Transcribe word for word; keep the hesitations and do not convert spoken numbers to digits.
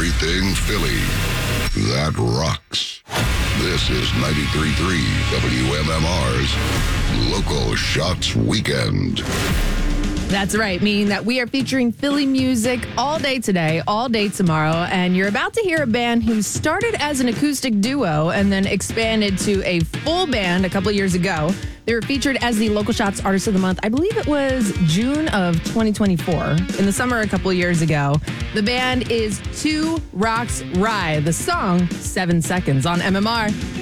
everything Philly. That rocks. This is ninety-three point three W M M R's Local Shots Weekend. That's right, meaning that we are featuring Philly music all day today, all day tomorrow, and you're about to hear a band who started as an acoustic duo and then expanded to a full band a couple of years ago. They were featured as the Local Shots Artist of the Month, I believe it was June of twenty twenty-four, in the summer a couple of years ago. The band is Two Rocks Ride, the song Seven Seconds on M M R.